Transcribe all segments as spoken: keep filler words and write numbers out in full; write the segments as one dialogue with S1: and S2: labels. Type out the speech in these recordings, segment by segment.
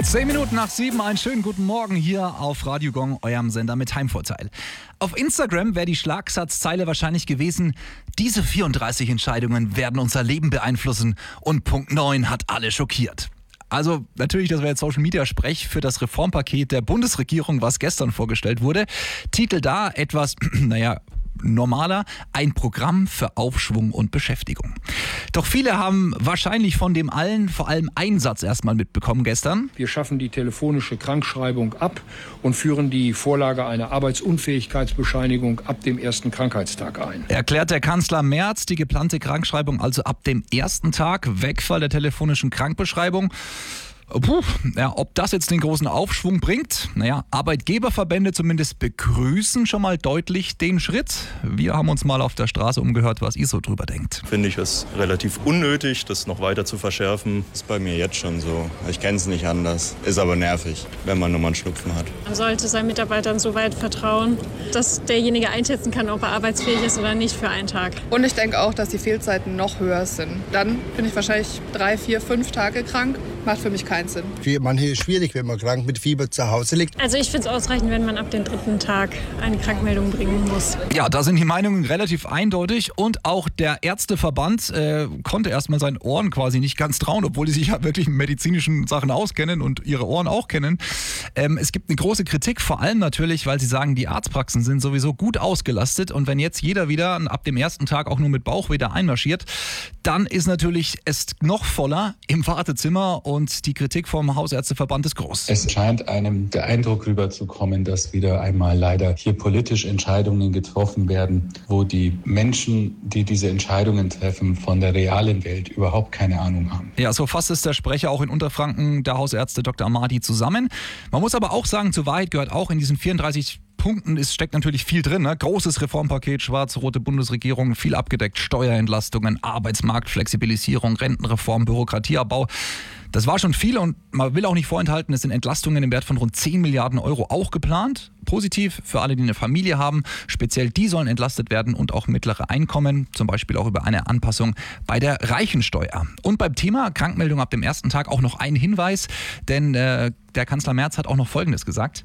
S1: Zehn Minuten nach sieben, einen schönen guten Morgen hier auf Radio Gong, eurem Sender mit Heimvorteil. Auf Instagram wäre die Schlagsatzzeile wahrscheinlich gewesen: Diese vierunddreißig Entscheidungen werden unser Leben beeinflussen und Punkt neun hat alle schockiert. Also natürlich, das wäre jetzt Social Media Sprech für das Reformpaket der Bundesregierung, was gestern vorgestellt wurde. Titel da etwas, naja, normaler: Ein Programm für Aufschwung und Beschäftigung. Doch viele haben wahrscheinlich von dem allen vor allem einen Satz erstmal mitbekommen gestern.
S2: Wir schaffen die telefonische Krankschreibung ab und führen die Vorlage einer Arbeitsunfähigkeitsbescheinigung ab dem ersten Krankheitstag ein.
S1: Erklärt der Kanzler Merz die geplante Krankschreibung also ab dem ersten Tag, Wegfall der telefonischen Krankbeschreibung. Puh, ja, ob das jetzt den großen Aufschwung bringt? Naja, Arbeitgeberverbände zumindest begrüßen schon mal deutlich den Schritt. Wir haben uns mal auf der Straße umgehört, was ihr so drüber denkt.
S3: Finde ich es relativ unnötig, das noch weiter zu verschärfen. Ist bei mir jetzt schon so. Ich kenne es nicht anders. Ist aber nervig, wenn man nur mal einen Schnupfen hat.
S4: Man sollte seinen Mitarbeitern so weit vertrauen, dass derjenige einschätzen kann, ob er arbeitsfähig ist oder nicht für einen Tag.
S5: Und ich denke auch, dass die Fehlzeiten noch höher sind. Dann bin ich wahrscheinlich drei, vier, fünf Tage krank. Macht für mich keinen Sinn.
S6: Für manche ist es schwierig, wenn man krank mit Fieber zu Hause liegt.
S4: Also ich finde es ausreichend, wenn man ab dem dritten Tag eine Krankmeldung bringen muss.
S1: Ja, da sind die Meinungen relativ eindeutig und auch der Ärzteverband äh, konnte erstmal seinen Ohren quasi nicht ganz trauen, obwohl die sich ja wirklich in medizinischen Sachen auskennen und ihre Ohren auch kennen. Ähm, es gibt eine große Kritik, vor allem natürlich, weil sie sagen, die Arztpraxen sind sowieso gut ausgelastet und wenn jetzt jeder wieder ab dem ersten Tag auch nur mit Bauch wieder einmarschiert, dann ist natürlich es noch voller im Wartezimmer und die Kritik vom Hausärzteverband ist groß.
S7: Es scheint einem der Eindruck rüberzukommen, dass wieder einmal leider hier politisch Entscheidungen getroffen werden, wo die Menschen, die diese Entscheidungen treffen, von der realen Welt überhaupt keine Ahnung haben.
S1: Ja, so fasst es der Sprecher auch in Unterfranken, der Hausärzte Doktor Amadi, zusammen. Man muss aber auch sagen, zur Wahrheit gehört auch in diesen vierunddreißig Punkten ist, steckt natürlich viel drin. Ne? Großes Reformpaket, schwarz-rote Bundesregierung, viel abgedeckt, Steuerentlastungen, Arbeitsmarktflexibilisierung, Rentenreform, Bürokratieabbau. Das war schon viel und man will auch nicht vorenthalten, es sind Entlastungen im Wert von rund zehn Milliarden Euro auch geplant. Positiv für alle, die eine Familie haben. Speziell die sollen entlastet werden und auch mittlere Einkommen, zum Beispiel auch über eine Anpassung bei der Reichensteuer. Und beim Thema Krankmeldung ab dem ersten Tag auch noch ein Hinweis, denn äh, der Kanzler Merz hat auch noch Folgendes gesagt.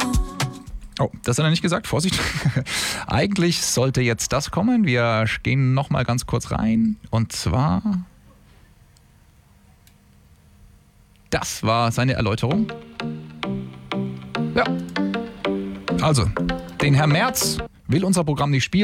S1: Oh, das hat er nicht gesagt, Vorsicht. Eigentlich sollte jetzt das kommen. Wir gehen nochmal ganz kurz rein. Und zwar, das war seine Erläuterung. Ja, also, den Herr Merz will unser Programm nicht spielen.